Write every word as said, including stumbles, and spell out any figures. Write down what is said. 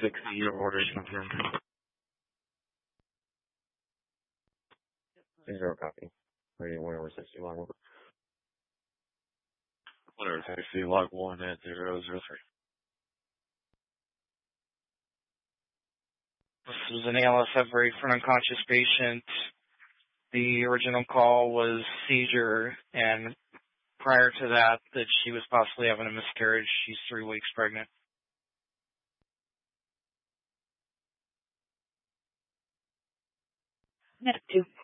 sixty, your order is confirmed. Zero copy. Rating one over sixty, log one. one over sixty, log one at zero zero three. This was an A L S F rate for an unconscious patient. The original call was seizure, and prior to that, that she was possibly having a miscarriage. She's three weeks pregnant. Net two.